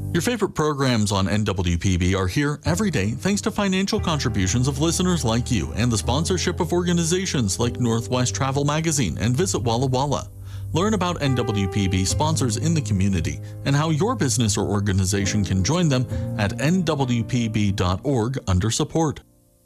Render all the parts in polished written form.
Your favorite programs on NWPB are here every day thanks to financial contributions of listeners like you and the sponsorship of organizations like Northwest Travel Magazine and Visit Walla Walla. Learn about NWPB sponsors in the community and how your business or organization can join them at nwpb.org under support.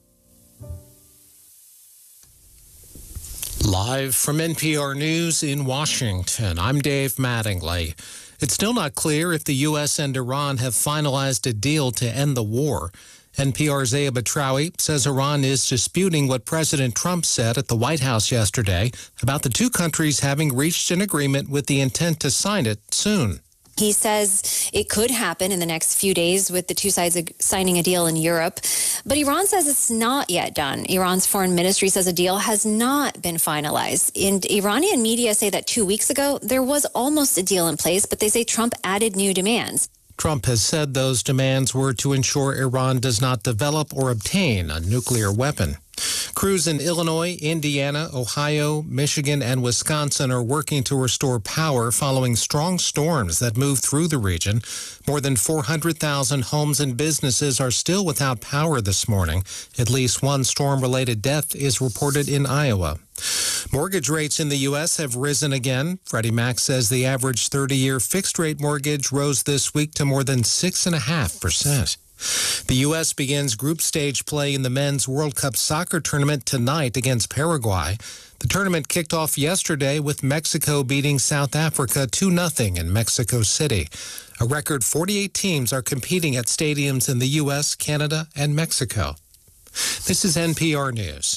Live from NPR News in Washington, I'm Dave Mattingly. It's still not clear if the U.S. and Iran have finalized a deal to end the war. NPR's Zaya Batrawi says Iran is disputing what President Trump said at the White House yesterday about the two countries having reached an agreement with the intent to sign it soon. He says it could happen in the next few days with the two sides signing a deal in Europe. But Iran says it's not yet done. Iran's foreign ministry says a deal has not been finalized. And Iranian media say that 2 weeks ago, there was almost a deal in place, but they say Trump added new demands. Trump has said those demands were to ensure Iran does not develop or obtain a nuclear weapon. Crews in Illinois, Indiana, Ohio, Michigan, and Wisconsin are working to restore power following strong storms that moved through the region. More than 400,000 homes and businesses are still without power this morning. At least one storm-related death is reported in Iowa. Mortgage rates in the U.S. have risen again. Freddie Mac says the average 30-year fixed-rate mortgage rose this week to more than 6.5%. The U.S. begins group stage play in the Men's World Cup soccer tournament tonight against Paraguay. The tournament kicked off yesterday with Mexico beating South Africa 2-0 in Mexico City. A record 48 teams are competing at stadiums in the U.S., Canada, and Mexico. This is NPR News.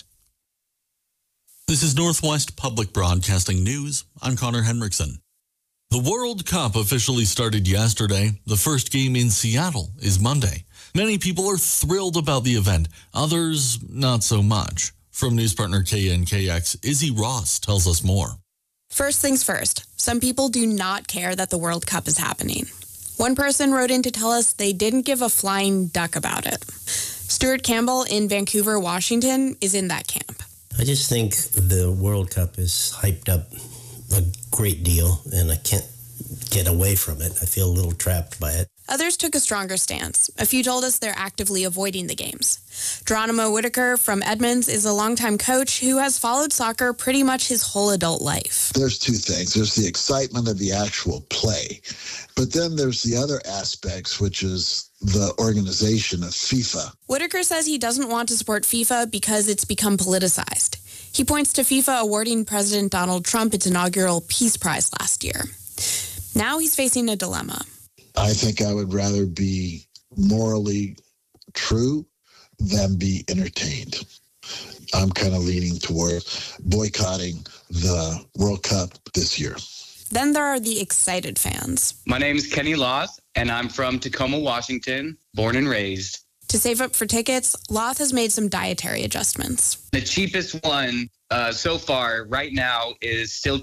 This is Northwest Public Broadcasting News. I'm Connor Henriksen. The World Cup officially started yesterday. The first game in Seattle is Monday. Many people are thrilled about the event, others not so much. From news partner KNKX, Izzy Ross tells us more. First things first, some people do not care that the World Cup is happening. One person wrote in to tell us they didn't give a flying duck about it. Stuart Campbell in Vancouver, Washington, is in that camp. I just think the World Cup is hyped up a great deal, and I can't get away from it. I feel a little trapped by it. Others took a stronger stance. A few told us they're actively avoiding the games. Geronimo Whitaker from Edmonds is a longtime coach who has followed soccer pretty much his whole adult life. There's two things. There's the excitement of the actual play, but then there's the other aspects, which is the organization of FIFA. Whitaker says he doesn't want to support FIFA because it's become politicized. He points to FIFA awarding President Donald Trump its inaugural Peace Prize last year. Now he's facing a dilemma. I think I would rather be morally true than be entertained. I'm kind of leaning toward boycotting the World Cup this year. Then there are the excited fans. My name is Kenny Loth, and I'm from Tacoma, Washington, born and raised. To save up for tickets, Loth has made some dietary adjustments. The cheapest one so far right now is still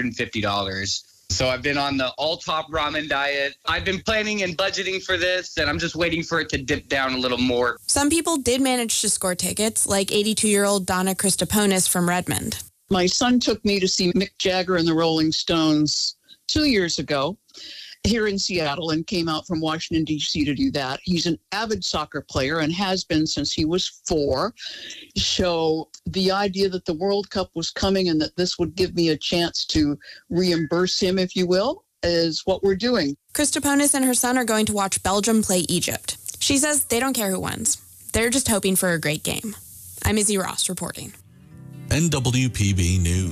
$250. So I've been on the all-top ramen diet. I've been planning and budgeting for this, and I'm just waiting for it to dip down a little more. Some people did manage to score tickets, like 82-year-old Donna Christoponis from Redmond. My son took me to see Mick Jagger and the Rolling Stones 2 years ago here in Seattle and came out from Washington, D.C. to do that. He's an avid soccer player and has been since he was 4. So the idea that the World Cup was coming and that this would give me a chance to reimburse him, if you will, is what we're doing. Christoponis and her son are going to watch Belgium play Egypt. She says they don't care who wins. They're just hoping for a great game. I'm Izzy Ross reporting. NWPB News.